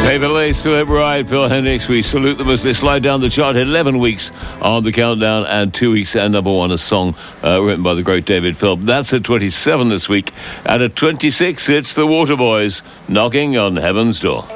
Paper Lace, Philip Wright, Phil Hendricks. We salute them as they slide down the chart. 11 weeks on the countdown and 2 weeks at number one. A song written by the great David Philp. That's at 27 this week. And at 26, it's the Waterboys, Knocking on Heaven's Door.